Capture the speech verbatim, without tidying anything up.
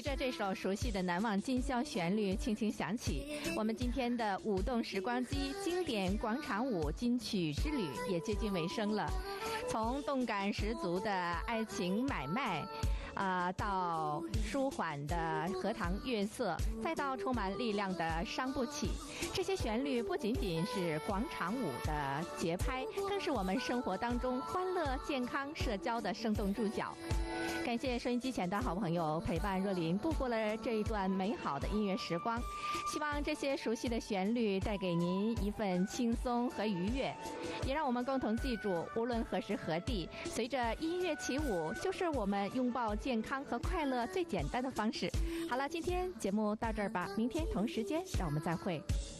着这首熟悉的难忘今宵旋律轻轻响起，我们今天的舞动时光机经典广场舞金曲之旅也接近尾声了。从动感十足的爱情买卖啊、呃，到舒缓的荷塘月色，再到充满力量的伤不起，这些旋律不仅仅是广场舞的节拍，更是我们生活当中欢乐、健康、社交的生动注脚。感谢收音机前的好朋友陪伴若琳度过了这一段美好的音乐时光，希望这些熟悉的旋律带给您一份轻松和愉悦，也让我们共同记住，无论何时何地，随着音乐起舞，就是我们拥抱健康和快乐最简单的方式。好了，今天节目到这儿吧，明天同时间让我们再会。